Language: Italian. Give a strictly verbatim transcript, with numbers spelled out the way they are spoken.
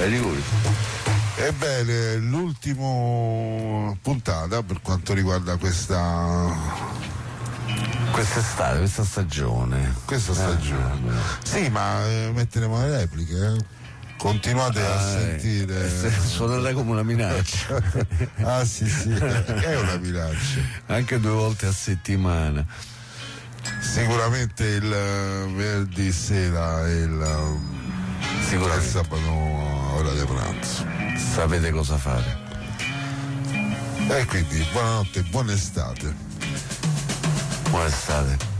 È Liguria. Ebbene, l'ultima puntata per quanto riguarda questa quest'estate, questa stagione. Questa stagione. Eh, sì, ma eh, metteremo le repliche, eh? Continuate a ah, sentire. Eh, suonerà come una minaccia. Ah sì sì, è una minaccia. Anche due volte a settimana. Sicuramente il venerdì sera e il, il sabato ora di pranzo. Sapete cosa fare. E quindi buonanotte, buona estate. Buona estate.